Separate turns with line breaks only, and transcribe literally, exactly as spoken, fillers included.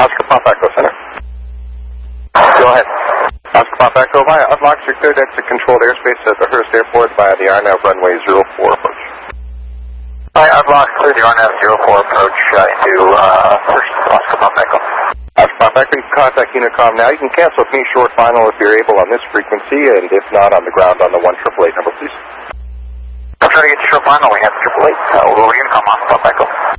Oscar Pop Echo Center. Go ahead. Oscar Pop Echo via unlock secured exit controlled airspace at the Hurst Airport via the R N A V runway zero four approach.
Hi, unlock clear the R N A V zero four approach uh, into uh, first Oscar Pop Echo.
Oscar Pop Echo, you can contact Unicom now. You can cancel with me short final if you're able on this frequency, and if not, on the ground on the one triple eight number, please.
I'm trying to get you short final. We have triple eight. Uh, we'll go to Unicom, Oscar Pop Echo.